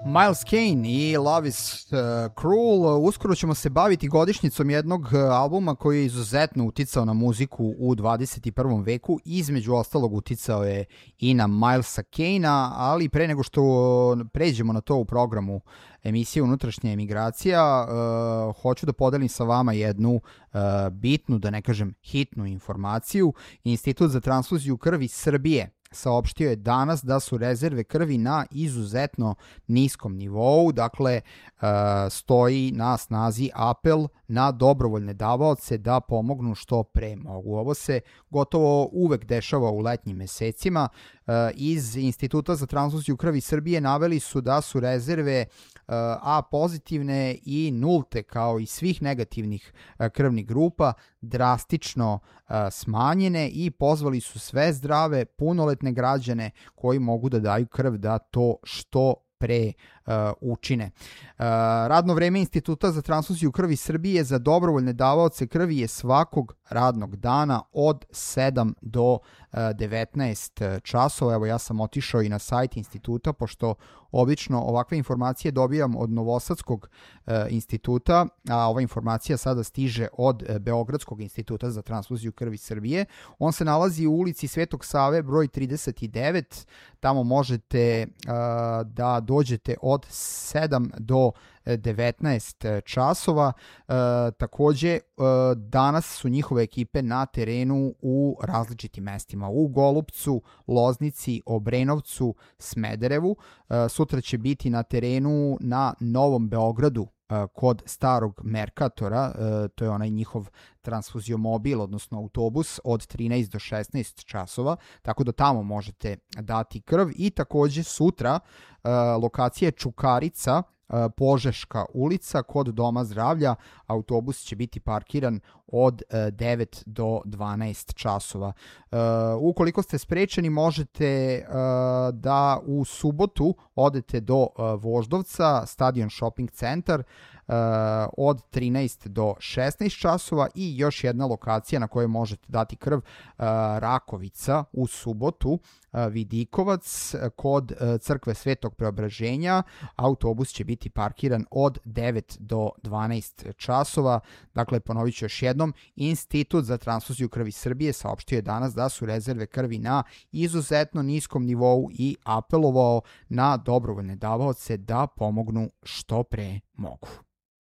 Miles Kane i Love is Cruel. Uskoro ćemo se baviti godišnjicom jednog albuma koji je izuzetno uticao na muziku u 21. veku. Između ostalog uticao je i na Milesa Kanea, ali pre nego što pređemo na to u programu emisije Unutrašnja emigracija, hoću da podelim sa vama jednu bitnu, da ne kažem hitnu informaciju. Institut za transfuziju krvi Srbije saopštio je danas da su rezerve krvi na izuzetno niskom nivou, dakle stoji na snazi apel na dobrovoljne davaoce da pomognu što pre mogu. Ovo se gotovo uvek dešava u letnjim mesecima. Iz Instituta za transfuziju krvi Srbije naveli su da su rezerve A pozitivne i nulte, kao i svih negativnih krvnih grupa, drastično smanjene i pozvali su sve zdrave, punoletne građane koji mogu da daju krv da to što pre učine. Radno vreme Instituta za transfuziju krvi Srbije za dobrovoljne davaoce krvi je svakog radnog dana od 7 do 19 časova. Evo, ja sam otišao i na sajt instituta, pošto obično ovakve informacije dobijam od Novosadskog instituta, a ova informacija sada stiže od Beogradskog instituta za transfuziju krvi Srbije. On se nalazi u ulici Svetog Save, broj 39. Tamo možete da dođete od 7 do 19 časova. Takođe, danas su njihove ekipe na terenu u različitim mestima. U Golupcu, Loznici, Obrenovcu, Smederevu. Sutra će biti na terenu na Novom Beogradu kod starog Merkatora, to je onaj njihov transfuziomobil, odnosno autobus od 13 do 16 časova, tako da tamo možete dati krv. I takođe sutra lokacija je Čukarica, Požeška ulica kod Doma zdravlja. Autobus će biti parkiran od 9 do 12 časova. Ukoliko ste sprečeni, možete da u subotu odete do Voždovca, Stadion Shopping Centar, od 13 do 16 časova. I još jedna lokacija na kojoj možete dati krv, Rakovica u subotu, Vidikovac kod crkve Svetog Preobraženja. Autobus će biti parkiran od 9 do 12 časova. Dakle, ponovit ću još jednom, Institut za transfuziju krvi Srbije saopštio je danas da su rezerve krvi na izuzetno niskom nivou i apelovao na dobrovoljne davaoce da pomognu što pre mogu.